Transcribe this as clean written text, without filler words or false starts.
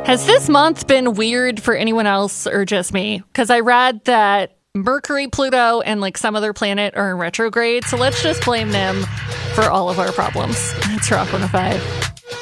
Has this month been weird for anyone else or just me? Because I read that Mercury, Pluto, and like some other planet are in retrograde. So let's just blame them for all of our problems. That's Rock 105.